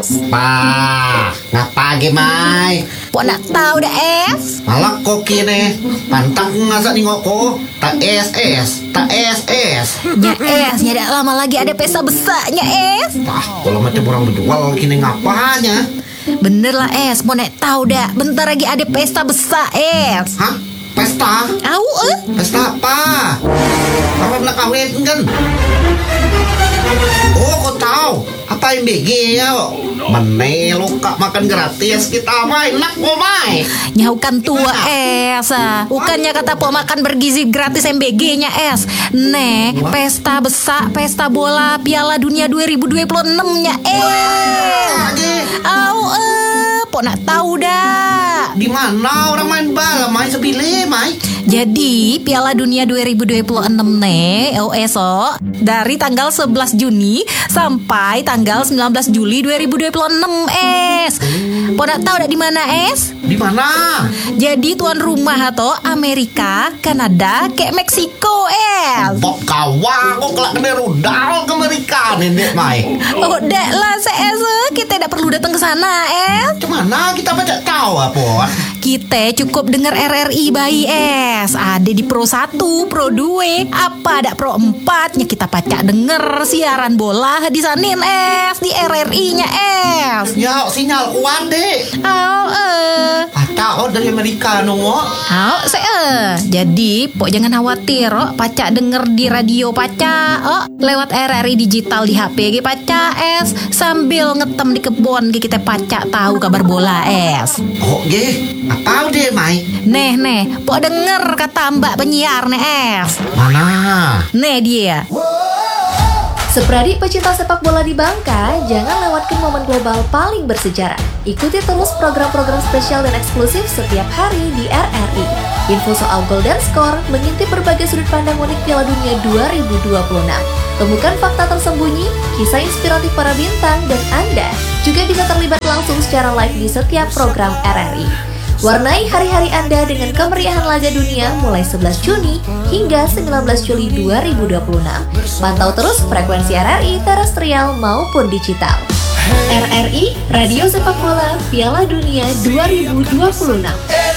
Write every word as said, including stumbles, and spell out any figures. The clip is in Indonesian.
es. Pa, ngapa gemai? Pok nak tahu dah es. Malah kok kini pantang ngasak nengok ko. Tak es es, tak es es. Nya es, nya dak lama lagi ada pesta besarnya es. Ah, kalau macam orang berjual kini ngapanya? Bener lah es, mau nak tahu dah. Bentar lagi ada pesta besar es. Hah? Pesta? Tahu eh? Pesta apa? Orang nak kawin kan? Oh, kau tahu? Apa yang B G ya? Mana lo kak makan gratis kita main nak kau main? Nyaukan tua es ah. Bukannya kata pok makan bergizi gratis M B G-nya es. Nih, pesta besar, pesta bola Piala Dunia dua ribu dua puluh enam-nya es. Au eh, pok nak tahu dah. Di mana orang main bola main sebile main? Jadi Piala Dunia dua ribu dua puluh enam nih, oh esok dari tanggal sebelas Juni sampai tanggal sembilan belas Juli dua ribu dua puluh enam es. Pok nak tahu dak di mana es? Di mana? Jadi tuan rumah atau Amerika, Kanada, kayak Meksiko es. Pok kawang kok kelak kena rudal ke Amerika nenek mai. Oh dak lah se-es, kita dak perlu datang ke sana es. Cemana kita baca tahu apa? Kita cukup dengar R R I bayi es. Ada di Pro satu, Pro dua, apa ada Pro empat nya kita pacak denger siaran bola di sanin es, di R R I-nya es. Ya sinyal kuat deh. Oh eh. Pacak oh dari Amerika nunggu. Oh se eh. Jadi pok jangan khawatir oh, pacak denger di radio pacak oh, lewat R R I digital di H P ge pacak es, sambil ngetem di kebun ge kita pacak tahu kabar bola es. Oh ge, apa deh mai? Neh neh, pok denger kata mbak penyiar nih es. Mana? Nih dia. Sepradik pecinta sepak bola di Bangka, jangan lewatkan momen global paling bersejarah. Ikuti terus program-program spesial dan eksklusif setiap hari di R R I. Info soal gol dan skor, mengintip berbagai sudut pandang unik Piala Dunia dua ribu dua puluh enam. Temukan fakta tersembunyi, kisah inspiratif para bintang, dan Anda juga bisa terlibat langsung secara live di setiap program R R I. Warnai hari-hari Anda dengan kemeriahan laga dunia mulai sebelas Juni hingga sembilan belas Juli dua ribu dua puluh enam. Pantau terus frekuensi R R I terestrial maupun digital. R R I, Radio Sepak Bola Piala Dunia dua ribu dua puluh enam.